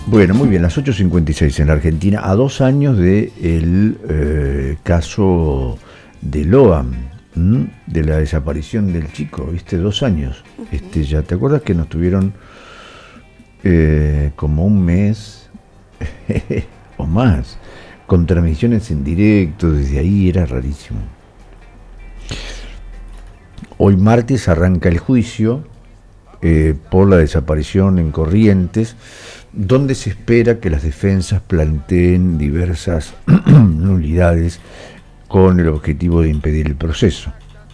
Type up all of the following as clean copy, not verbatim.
Bueno, muy bien, las 8:56 en la Argentina, a 2 años del caso de Loam, de la desaparición del chico, ¿viste? 2 años. Ya te acuerdas que nos tuvieron como un mes o más, con transmisiones en directo, desde ahí era rarísimo. Hoy martes arranca el juicio por la desaparición en Corrientes, donde se espera que las defensas planteen diversas nulidades con el objetivo de impedir el proceso.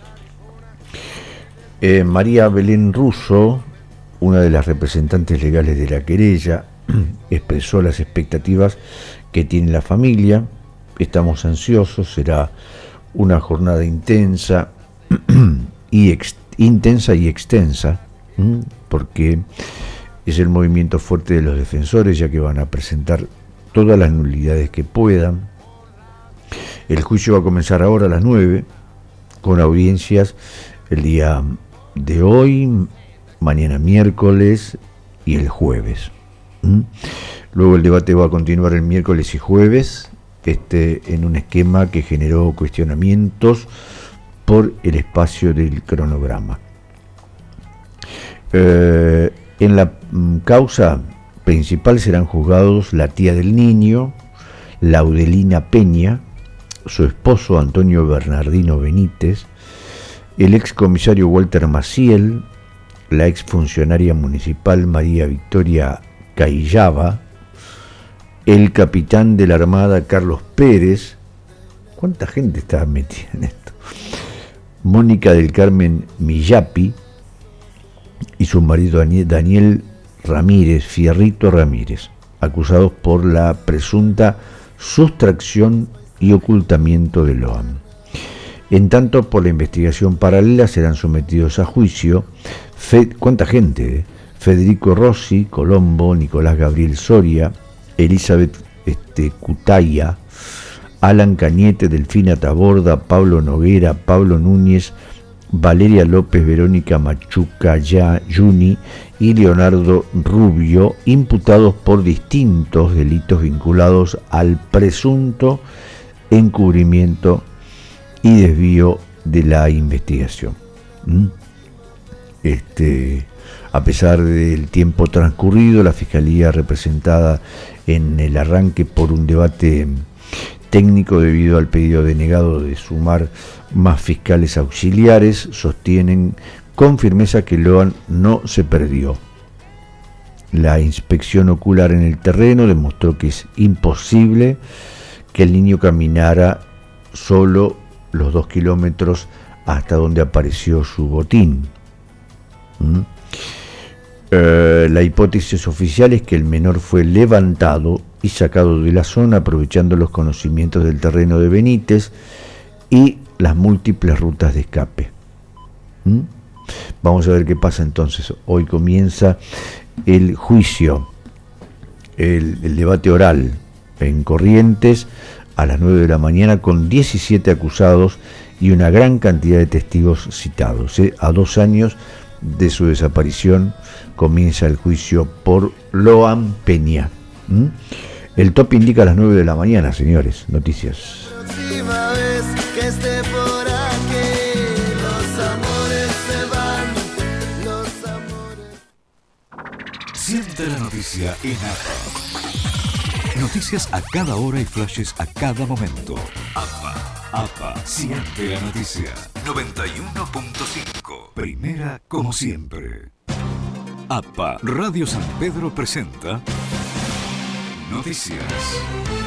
María Belén Russo, una de las representantes legales de la querella, expresó las expectativas que tiene la familia. Estamos ansiosos, será una jornada intensa y extensa, porque es el movimiento fuerte de los defensores, ya que van a presentar todas las nulidades que puedan. El juicio va a comenzar ahora a las 9, con audiencias el día de hoy, mañana miércoles y el jueves. Luego el debate va a continuar el miércoles y jueves, en un esquema que generó cuestionamientos por el espacio del cronograma. En la causa principal serán juzgados la tía del niño, Laudelina Peña, su esposo Antonio Bernardino Benítez, el excomisario Walter Maciel, la exfuncionaria municipal María Victoria Cayllaba, el capitán de la Armada Carlos Pérez. ¿Cuánta gente estaba metida en esto? Mónica del Carmen Millapi y su marido Daniel Ramírez, Fierrito Ramírez, acusados por la presunta sustracción y ocultamiento de Loam. En tanto, por la investigación paralela serán sometidos a juicio ¿cuánta gente? Federico Rossi, Colombo, Nicolás Gabriel Soria, Elizabeth Cutaya, Alan Cañete, Delfina Taborda, Pablo Noguera, Pablo Núñez, Valeria López, Verónica Machuca Yuni y Leonardo Rubio, imputados por distintos delitos vinculados al presunto encubrimiento y desvío de la investigación. A pesar del tiempo transcurrido, la Fiscalía, representada en el arranque por un debate técnico debido al pedido denegado de sumar más fiscales auxiliares, sostienen con firmeza que Loam no se perdió. La inspección ocular en el terreno demostró que es imposible que el niño caminara solo los 2 kilómetros hasta donde apareció su botín. La hipótesis oficial es que el menor fue levantado y sacado de la zona aprovechando los conocimientos del terreno de Benítez y las múltiples rutas de escape. Vamos a ver qué pasa entonces. Hoy comienza el juicio, el debate oral en Corrientes a las 9 de la mañana con 17 acusados y una gran cantidad de testigos citados. A 2 años de su desaparición comienza el juicio por Loam Peña. El top indica a las 9 de la mañana, señores. Noticias. Próxima vez que esté por aquí, los amores se van, los amores. Siente la noticia en APA. Noticias a cada hora y flashes a cada momento. APA siente la noticia. 91.5. Primera como siempre. APA Radio San Pedro presenta Noticias.